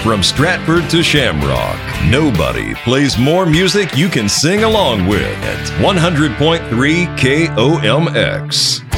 From Stratford to Shamrock, nobody plays more music you can sing along with at 100.3 KOMX.